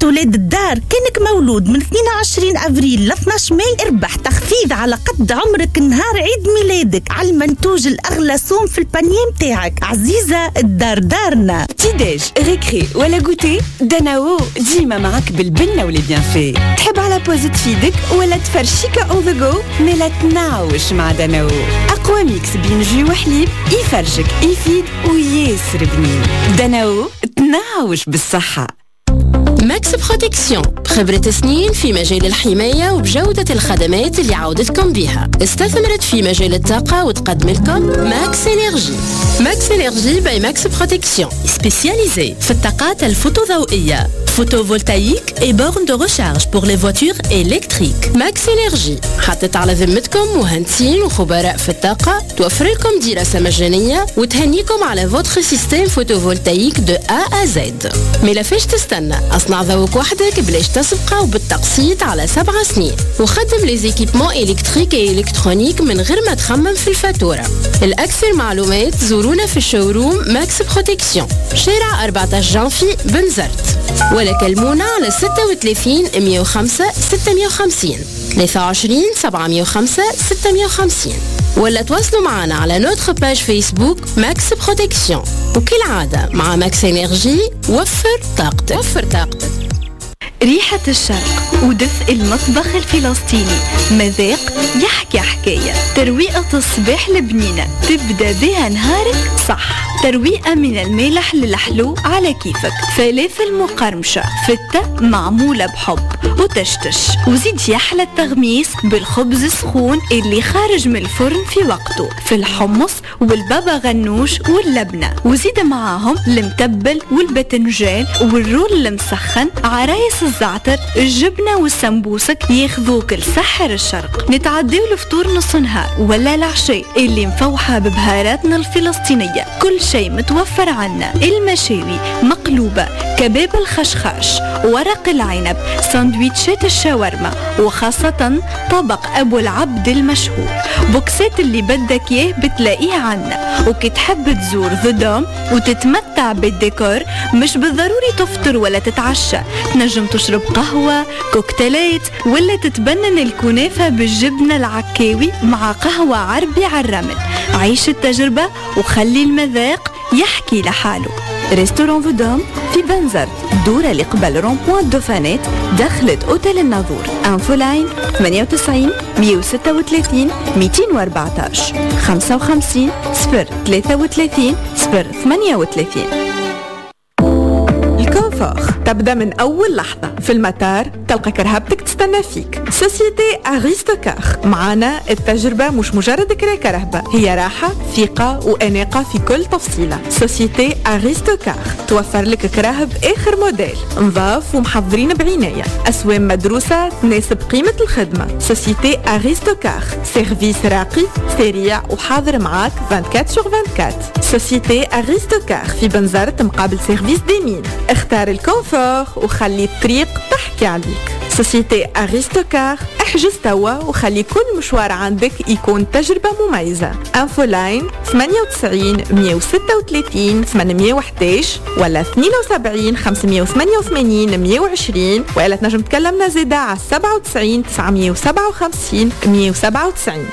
ولاد الدار، كانك مولود من 22 أبريل ل 12 ماي اربح تخفيض على قد عمرك نهار عيد ميلادك على المنتوج الأغلى صوم في البانيه متاعك. عزيزة، الدار دارنا. تيداج ريكري ولا غوتي، داناو ديما معك بالبنة واللي بيان في. تحب على بوزة تفيدك ولا تفرشيكا اون ذا جو؟ ملا تناوش مع داناو، أقوى ميكس بين جي وحليب يفرشك يفيد وياسر بنين. داناو تناوش بالصحة. ماكس بروتكسيون، خبرة سنين في مجال الحماية وبجودة الخدمات اللي عودتكم بها. استثمرت في مجال الطاقة وتقدم لكم ماكس إنرجي. ماكس إنرجي باي ماكس بروتكسيون، سبيسياليزي في الطاقات الفوتوضوئية، photovoltaïque et bornes de recharge pour les voitures électriques. ماكس إنرجي حطت على ذمتكم مهندسين وخبراء في الطاقة، توفر لكم دراسة مجانية وتهنيكم على فوتر سيستم فوتوفولتايك دو A à Z. مي لافاش تستنى، اصنع ذوق وحدك بلاش تسبقه وبالتقسيط على 7 سنين، وخدم لي زيكيبمون إلكتريك و إلكترونيك من غير ما تخمم في الفاتورة. الأكثر معلومات زورونا في الشوروم ماكس بروتكسيون، شارع 14 جانفي بنزرت، ولا كلمونا على 36 105 650 23 705 650، ولا تواصلوا معنا على نوتر باج فيسبوك ماكس بروتكسيون. وكالعادة مع ماكس إنرجي وفر طاقتك. ريحة الشرق ودفء المطبخ الفلسطيني، مذاق يحكي حكاية، ترويقة الصباح البنينة تبدأ بها نهارك صح، ترويقة من المالح للحلو على كيفك، فلافل مقرمشة فتة معمولة بحب وتشتش، وزيد يحلى التغميس بالخبز السخون اللي خارج من الفرن في وقته، في الحمص والبابا غنوش واللبنة، وزيد معاهم المتبل والبتنجان والرول المسخن، عرايس الزعتر، الجبنة والسمبوسك ياخذوك لسحر الشرق. نتعديو الفطور نص نهار ولا العشاء اللي مفوحة ببهاراتنا الفلسطينية، كل شيء متوفر عنا، المشاوي مقلوبة، كباب الخشخاش، ورق العنب، ساندويتشات الشاورما، وخاصة طبق أبو العبد المشهور. بوكسات اللي بدك اياه بتلاقيه عنا، وكي تحب تزور ذا دوم وتتمتع بالديكور مش بالضروري تفطر ولا تتعشى، تنجم تشرب قهوة، كوكتيلات، ولا تتبنن الكنافة بالجبنة العكاوي مع قهوة عربي على الرمل. عيش التجربة وخلي المذاق يحكي لحاله. ريستوران فودوم في بنزرت، دورة اللي قبل رونبوان دوفانات دخلت أوتيل الناظور. انفو لاين 98 136 214 55 033 038. الكونفور تبدأ من أول لحظة في المطار، تلقى كرهبتك تستنى فيك. سوسيتي أغيستوكار، معانا التجربة مش مجرد كرا كرهبة، هي راحة ثقة وأناقة في كل تفصيلة. سوسيتي أغيستوكار توفر لك كراهب آخر موديل، نظاف ومحضرين بعناية، أسوام مدروسة تناسب قيمة الخدمة. سوسيتي أغيستوكار سيرفيس راقي سريع وحاضر معاك 24/24. سوسيتي أغيستوكار في بنزرت مقابل سيرفيس ديمين. اختار الكونفور وخلي الطريق تحكي عليك. سوسيتي أغيستوكار، احجز توا وخلي كل مشوار عندك يكون تجربة مميزة. انفو لاين 98 136 811 ولا 72 588 120، ولا تنجم تكلمنا زيادة على 97 957 197.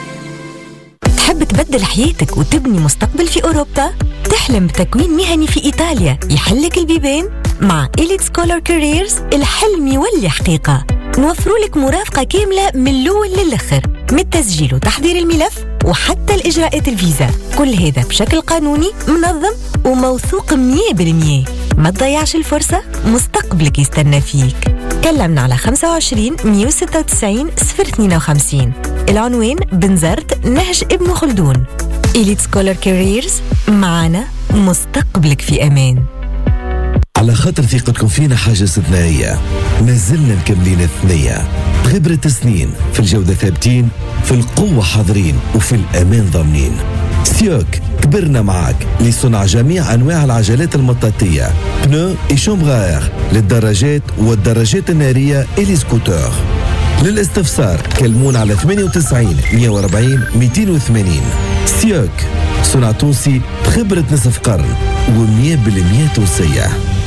تحب تبدل حياتك وتبني مستقبل في أوروبا؟ تحلم بتكوين مهني في إيطاليا يحلك البيبان؟ مع إليت سكولر كاريرز الحلم يولي حقيقة. نوفروا لك مرافقة كاملة من الأول للآخر، من التسجيل وتحضير الملف وحتى الإجراءات الفيزا، كل هذا بشكل قانوني منظم وموثوق 100%. ما تضيعش الفرصة، مستقبلك يستنى فيك. كلمنا على 25 196 052. العنوان بنزرت نهج ابن خلدون. إليت سكولر كاريرز، معنا مستقبلك في أمان. على خاطر ثقتكم فينا حاجة استثنائية، ما زلنا مكملين الثنية، بخبرة سنين في الجودة ثابتين، في القوة حاضرين، وفي الأمان ضامنين. سيوك كبرنا معاك لصنع جميع أنواع العجلات المطاطية، بنو إي شومبغار للدراجات والدراجات النارية إلي سكوتور. للاستفسار كلمونا على 98 140 280. سيوك، صنع تونسي بخبرة نصف قرن و100% تونسية.